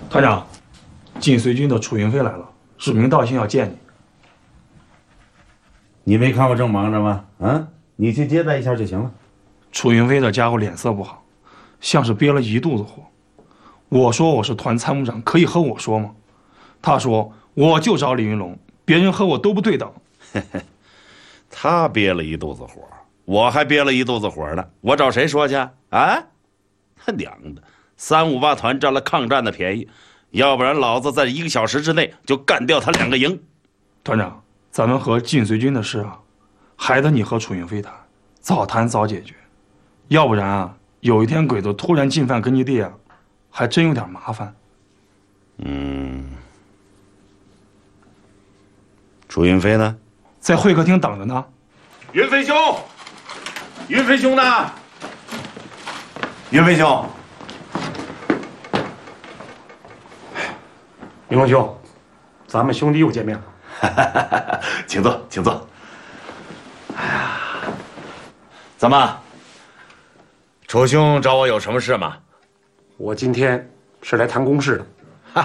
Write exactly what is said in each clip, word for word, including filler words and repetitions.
团长，晋绥军的楚云飞来了，指名道姓要见你。 你没看我正忙着吗？啊，你去接待一下就行了。 楚云飞这家伙脸色不好，像是憋了一肚子火。我说我是团参谋长，可以和我说吗？他说我就找李云龙，别人和我都不对等。 他憋了一肚子火，我还憋了一肚子火呢。我找谁说去啊？他娘的！三五八团占了抗战的便宜，要不然老子在一个小时之内就干掉他两个营。 团长，咱们和晋绥军的事啊，还得你和楚云飞谈，早谈早解决，要不然啊，有一天鬼子突然进犯根据地啊，还真有点麻烦。 嗯，楚云飞呢？ 在会客厅等着呢。 云飞兄，云飞兄呢？云飞兄。 云龙兄，咱们兄弟又见面了。 请坐，请坐。哎呀，怎么，楚兄找我有什么事吗？ 我今天是来谈公事的。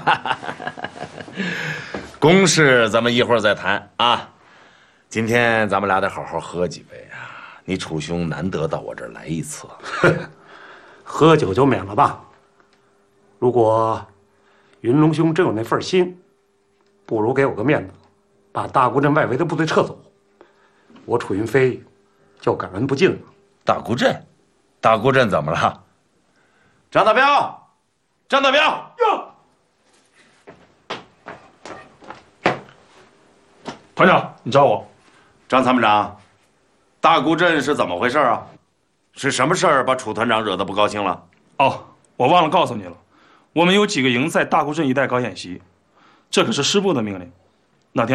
公事咱们一会儿再谈啊。今天咱们俩得好好喝几杯啊！你楚兄难得到我这儿来一次， 喝酒就免了吧。如果云龙兄真有那份心，不如给我个面子，把大沽镇外围的部队撤走，我楚云飞就感恩不尽了。 大沽镇，大沽镇怎么了？张大彪，张大彪， 哟，团长，你找我？ 张参谋长，大沽镇是怎么回事啊？是什么事儿把楚团长惹得不高兴了？ 哦，我忘了告诉你了，我们有几个营在大沽镇一带搞演习，这可是师部的命令。